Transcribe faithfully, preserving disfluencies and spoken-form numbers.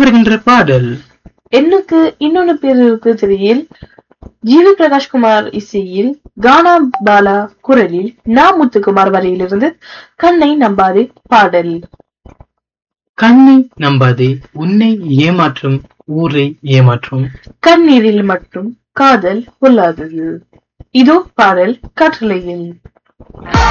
வருகின்ற பாடல் எண்ணுக்கு இன்னொன்னு பேர் இருக்கு திரையில் ஜிவி பிரகாஷ்குமார் இசையில் கானா பாலா குரலில் நா முத்துக்குமார் வரையிலிருந்து கண்ணை நம்பாதே பாடல். கண்ணை நம்பாதே உன்னை ஏமாற்றும் ஊரை ஏமாற்றும் கண்ணீரில் மட்டும் காதல் பொல்லாதது. இதோ பாடல் கட்டளையில்.